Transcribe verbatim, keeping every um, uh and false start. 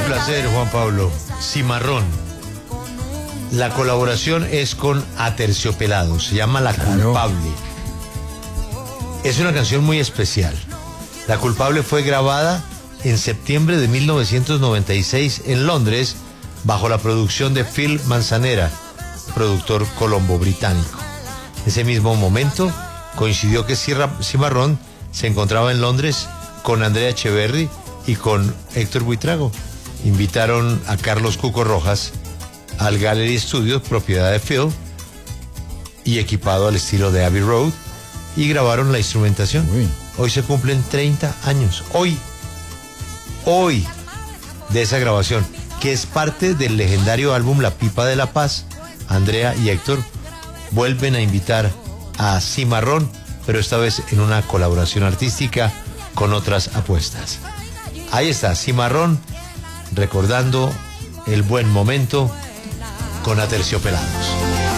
placer, Juan Pablo. Cimarrón. La colaboración es con Aterciopelados, se llama La Claro. Culpable. Es una canción muy especial. La Culpable fue grabada en septiembre de mil novecientos noventa y seis en Londres, bajo la producción de Phil Manzanera, productor colombo-británico. En ese mismo momento coincidió que Cimarrón se encontraba en Londres con Andrea Echeverry y con Héctor Buitrago. Invitaron a Carlos Cuco Rojas al Gallery Studios, propiedad de Phil, y equipado al estilo de Abbey Road, y grabaron la instrumentación. Uy. Hoy se cumplen treinta años, hoy, hoy, de esa grabación, que es parte del legendario álbum La Pipa de la Paz. Andrea y Héctor vuelven a invitar a Cimarrón, pero esta vez en una colaboración artística con otras apuestas. Ahí está, Cimarrón, recordando el buen momento con Aterciopelados.